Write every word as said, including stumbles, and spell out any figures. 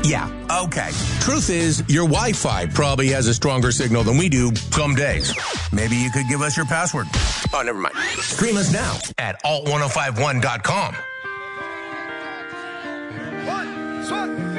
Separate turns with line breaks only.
Yeah, okay. Truth is, your Wi-Fi probably has a stronger signal than we do some days. Maybe you could give us your password. Oh, never mind. Stream us now at alt ten fifty-one dot com.
One, two.